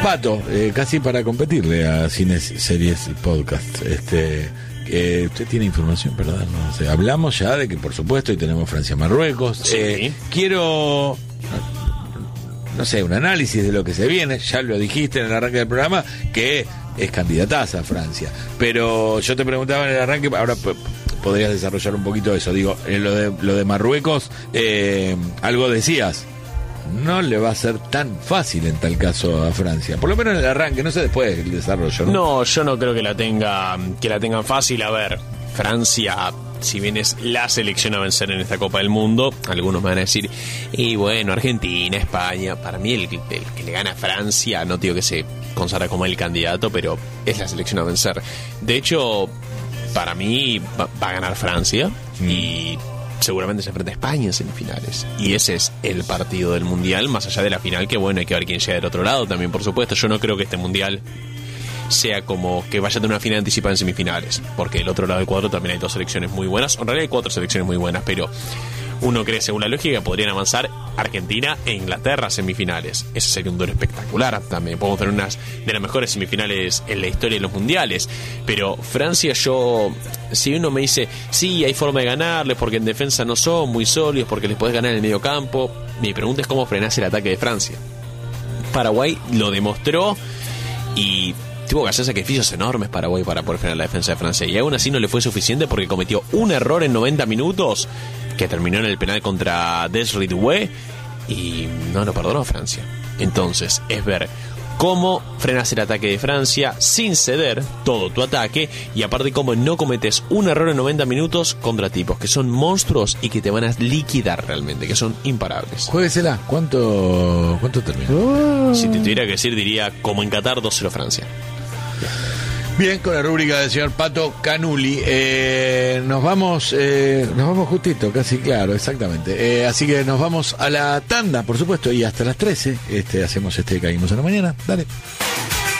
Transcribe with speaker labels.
Speaker 1: Pato, casi para competirle a Cines, Series y Podcast. Usted tiene información, ¿verdad? No sé. Hablamos ya de que, por supuesto, hoy tenemos Francia-Marruecos.
Speaker 2: Sí.
Speaker 1: Quiero, no sé, un análisis de lo que se viene. Ya lo dijiste en el arranque del programa, que es candidataza a Francia. Pero yo te preguntaba en el arranque, ahora podrías desarrollar un poquito eso. Digo, lo de Marruecos, algo decías. No le va a ser tan fácil en tal caso a Francia, por lo menos en el arranque, no sé después el desarrollo, ¿no?
Speaker 2: No, yo no creo que la tengan fácil. A ver, Francia, si bien es la selección a vencer en esta Copa del Mundo, algunos me van a decir, y bueno, Argentina, España, para mí el que le gana a Francia, no digo que se consagra como el candidato, pero es la selección a vencer. De hecho, para mí va a ganar Francia y seguramente se enfrenta a España en semifinales. Y ese es el partido del Mundial, más allá de la final, que bueno, hay que ver quién llega del otro lado también, por supuesto. Yo no creo que este Mundial sea como que vaya a tener una final anticipada en semifinales, porque del otro lado del cuadro también hay dos selecciones muy buenas. En realidad hay 4 selecciones muy buenas, pero uno cree, según la lógica, podrían avanzar Argentina e Inglaterra a semifinales. Ese sería un duelo espectacular también. Podemos tener unas de las mejores semifinales en la historia de los mundiales. Pero Francia, si uno me dice, sí, hay forma de ganarles porque en defensa no son muy sólidos, porque les podés ganar en el medio campo, mi pregunta es cómo frenás el ataque de Francia. Paraguay lo demostró y tuvo que hacer sacrificios enormes Paraguay para poder frenar la defensa de Francia, y aún así no le fue suficiente porque cometió un error en 90 minutos que terminó en el penal contra Desiree Doué y no lo perdonó Francia. Entonces es ver cómo frenas el ataque de Francia sin ceder todo tu ataque, y aparte cómo no cometes un error en 90 minutos contra tipos que son monstruos y que te van a liquidar realmente, que son imparables.
Speaker 1: Juéguesela, ¿cuánto termina?
Speaker 2: Si te tuviera que decir, diría como en Qatar, 2-0 Francia.
Speaker 1: Bien, con la rúbrica del señor Pato Canuli, nos vamos justito, casi claro, exactamente. Así que nos vamos a la tanda, por supuesto, y hasta las 13 hacemos Caímos en la Mañana. Dale.